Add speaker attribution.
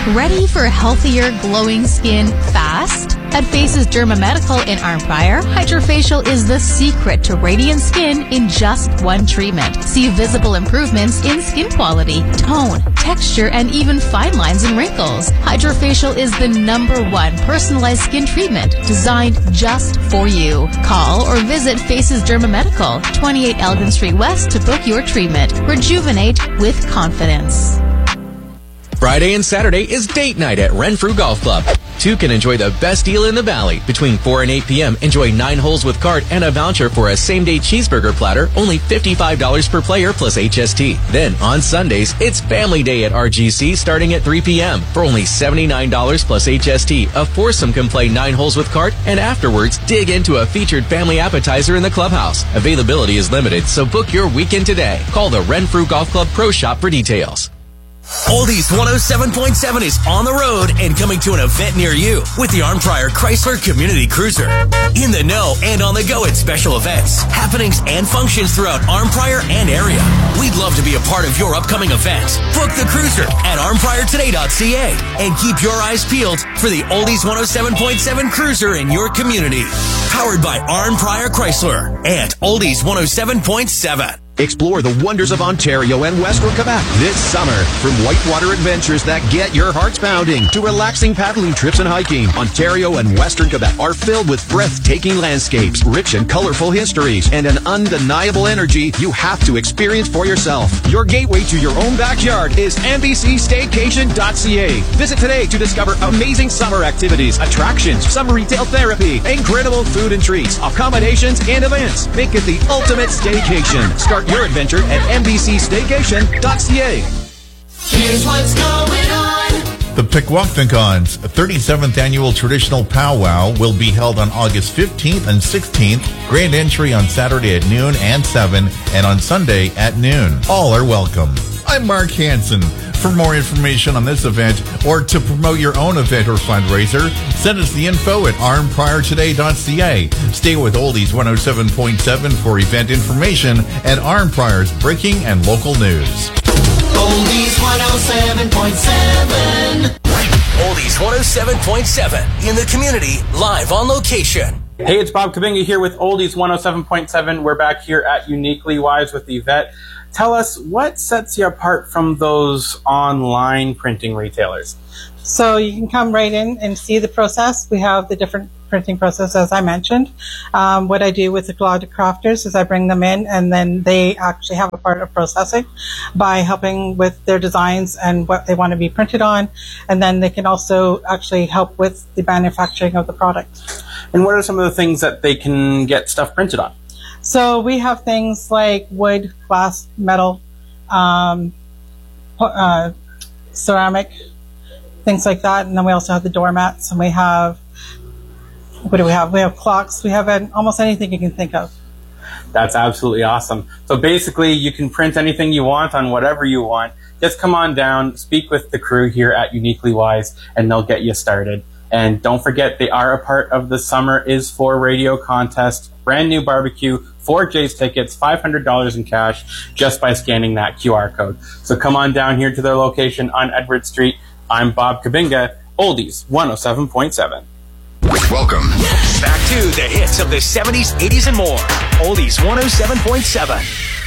Speaker 1: Ready for healthier, glowing skin fast? At Faces Dermamedical in Arnprior, Hydrofacial is the secret to radiant skin in just one treatment. See visible improvements in skin quality, tone, texture, and even fine lines and wrinkles. Hydrofacial is the #1 personalized skin treatment designed just for you. Call or visit Faces Dermamedical, 28 Elgin Street West to book your treatment. Rejuvenate with confidence.
Speaker 2: Friday and Saturday is date night at Renfrew Golf Club. Two can enjoy the best deal in the valley. Between 4 and 8 p.m., enjoy 9 holes with cart and a voucher for a same-day cheeseburger platter, only $55 per player plus HST. Then, on Sundays, it's Family Day at RGC starting at 3 p.m. For only $79 plus HST, a foursome can play 9 holes with cart and afterwards dig into a featured family appetizer in the clubhouse. Availability is limited, so book your weekend today. Call the Renfrew Golf Club Pro Shop for details.
Speaker 3: Oldies 107.7 is on the road and coming to an event near you with the Arnprior Chrysler Community Cruiser. In the know and on the go at special events, happenings, and functions throughout Arnprior and area. We'd love to be a part of your upcoming event. Book the cruiser at arnpriortoday.ca and keep your eyes peeled for the Oldies 107.7 Cruiser in your community. Powered by Arnprior Chrysler and Oldies 107.7.
Speaker 4: Explore the wonders of Ontario and Western Quebec this summer. From whitewater adventures that get your hearts pounding to relaxing paddling trips and hiking, Ontario and Western Quebec are filled with breathtaking landscapes, rich and colorful histories, and an undeniable energy you have to experience for yourself. Your gateway to your own backyard is NBCStaycation.ca. Visit today to discover amazing summer activities, attractions, summer retail therapy, incredible food and treats, accommodations, and events. Make it the ultimate staycation. Start your adventure at NBCStaycation.ca.
Speaker 5: Here's what's going on.
Speaker 6: The Pequawknakons 37th Annual Traditional Powwow will be held on August 15th and 16th. Grand entry on Saturday at noon and 7, and on Sunday at noon. All are welcome. I'm Mark Hansen. For more information on this event or to promote your own event or fundraiser, send us the info at arnpriortoday.ca. Stay with Oldies 107.7 for event information and Arnprior's breaking and local news.
Speaker 5: Oldies 107.7.
Speaker 3: Oldies 107.7 in the community, live on location.
Speaker 7: Hey, it's Bob Kabinga here with Oldies 107.7. We're back here at Uniquely Wise with Yvette. Tell us, what sets you apart from those online printing retailers?
Speaker 8: So you can come right in and see the process. We have the different printing process, as I mentioned. What I do with the Galactic Crafters is I bring them in, and then they actually have a part of processing by helping with their designs and what they want to be printed on. And then they can also actually help with the manufacturing of the product.
Speaker 7: And what are some of the things that they can get stuff printed on?
Speaker 8: So we have things like wood, glass, metal, ceramic, things like that. And then we also have the doormats, and we have, what do we have? We have clocks. We have almost anything you can think of.
Speaker 7: That's absolutely awesome. So basically, you can print anything you want on whatever you want. Just come on down, speak with the crew here at Uniquely Wise, and they'll get you started. And don't forget, they are a part of the Summer is for Radio contest. Brand new barbecue, 4 J's tickets, $500 in cash, just by scanning that QR code. So come on down here to their location on Edward Street. I'm Bob Kabinga, Oldies 107.7.
Speaker 3: Welcome back to the hits of the 70s, 80s, and more. Oldies 107.7.